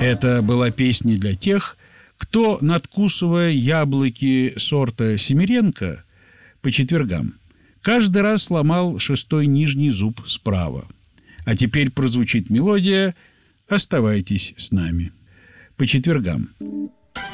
Это была песня для тех, кто, надкусывая яблоки сорта Семеренко по четвергам, каждый раз сломал 6-й нижний зуб справа. А теперь прозвучит мелодия «Оставайтесь с нами» по четвергам.